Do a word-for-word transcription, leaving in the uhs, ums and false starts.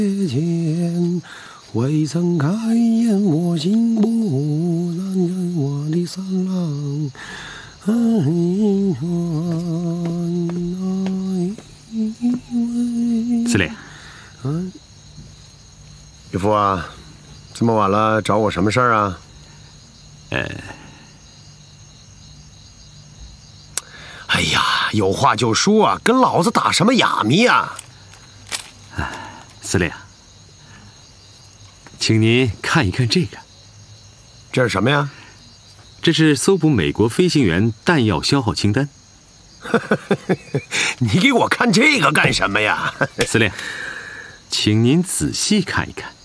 前未曾开眼，我心不染着我的三郎。 司令， 嗯，岳父啊，这么晚了，找我什么事儿啊？ 呃， 哎呀，有话就说啊，跟老子打什么哑谜啊？ 司令，请您看一看这个。 这是什么呀？ 这是搜捕美国飞行员弹药消耗清单。 你给我看这个干什么呀？ 司令，请您仔细看一看。